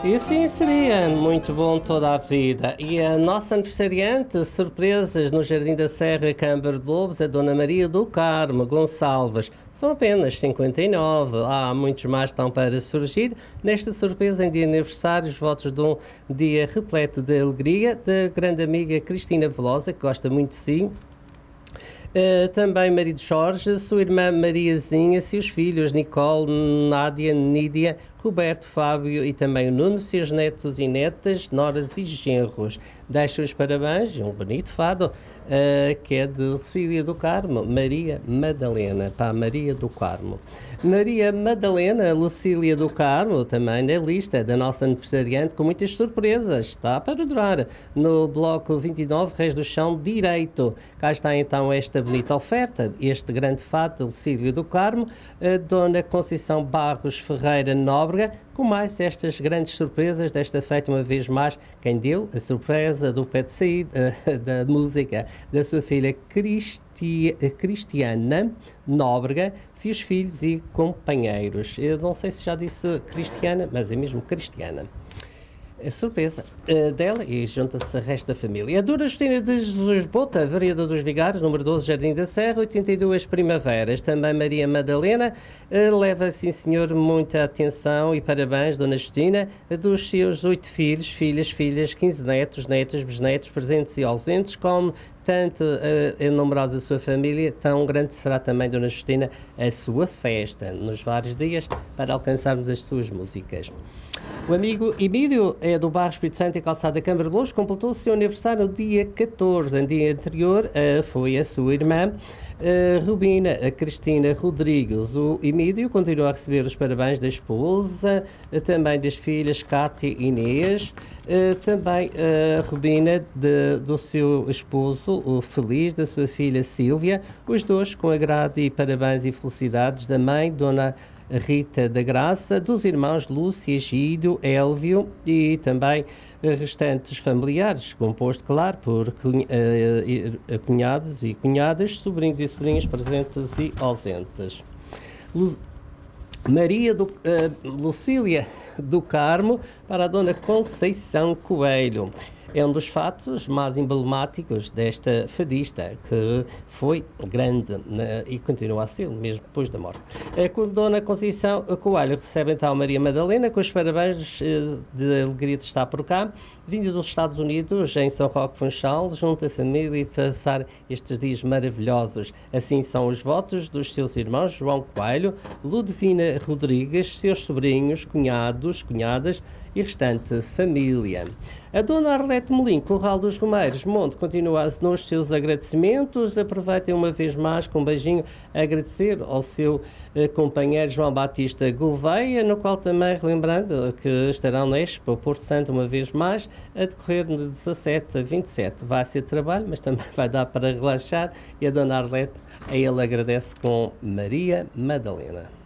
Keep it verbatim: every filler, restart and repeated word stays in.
E sim, seria muito bom toda a vida. E a nossa aniversariante, surpresas no Jardim da Serra, Câmara de Lobos, a Dona Maria do Carmo Gonçalves. São apenas cinquenta e nove. Há muitos mais que estão para surgir. Nesta surpresa, em dia de aniversário, os votos de um dia repleto de alegria, da grande amiga Cristina Velosa, que gosta muito de si. Uh, também marido Jorge, sua irmã Mariazinha, seus filhos Nicole, Nádia, Nídia, Roberto, Fábio e também o Nuno, seus netos e netas, noras e genros. Deixo os parabéns, um bonito fado, uh, que é de Lucília do Carmo, Maria Madalena, para Maria do Carmo. Maria Madalena, Lucília do Carmo, também na lista da nossa aniversariante, com muitas surpresas, está para durar, no bloco vinte e nove, Reis do Chão Direito. Cá está então esta bonita oferta, este grande fado de Lucília do Carmo, a Dona Conceição Barros Ferreira Nóbrega, com mais estas grandes surpresas desta feita uma vez mais, quem deu a surpresa do pé de saída da música da sua filha Cristi, Cristiana Nóbrega, seus filhos e companheiros. Eu não sei se já disse Cristiana, mas é mesmo Cristiana. A surpresa uh, dela e junta-se a resto da família. A Dona Justina de Jesus Bota, Vereador dos Vigários, número doze, Jardim da Serra, oitenta e duas primaveras. Também Maria Madalena uh, leva, sim senhor, muita atenção e parabéns, Dona Justina, uh, dos seus oito filhos, filhas, filhas, quinze netos, netas, bisnetos, presentes e ausentes, como tanto uh, numerosa a sua família, tão grande será também, Dona Justina, a sua festa, nos vários dias, para alcançarmos as suas músicas. O amigo Emílio é do bairro Espírito Santo e Calçada Câmara de Lobos, completou o seu aniversário no dia catorze. Em dia anterior uh, foi a sua irmã uh, Rubina, a Cristina Rodrigues. O Emílio continua a receber os parabéns da esposa, uh, também das filhas Cátia e Inês, uh, também a uh, Rubina de, do seu esposo, o Feliz, da sua filha Sílvia, os dois com agrado e parabéns e felicidades da mãe, Dona Rita da Graça, dos irmãos Lúcia, Gídio, Élvio e também restantes familiares, composto, claro, por cunha, uh, cunhados e cunhadas, sobrinhos e sobrinhas presentes e ausentes. Lu Maria do, uh, Lucília do Carmo para a Dona Conceição Coelho. É um dos fatos mais emblemáticos desta fadista, que foi grande né, e continua a ser, mesmo depois da morte. É, com Dona Conceição Coelho recebe então a Maria Madalena, com os parabéns de alegria de estar por cá, vinda dos Estados Unidos, em São Roque Funchal, junto à família e passar estes dias maravilhosos. Assim são os votos dos seus irmãos João Coelho, Ludovina Rodrigues, seus sobrinhos, cunhados, cunhadas e restante família. A Dona Arlete Molim, Corral dos Romeiros, Monte, continua nos seus agradecimentos. Aproveitem uma vez mais, com um beijinho, a agradecer ao seu eh, companheiro João Batista Gouveia, no qual também, relembrando que estarão na Expo Porto Santo uma vez mais, a decorrer de dezassete a vinte e sete. Vai ser trabalho, mas também vai dar para relaxar, e a Dona Arlete a ele agradece com Maria Madalena.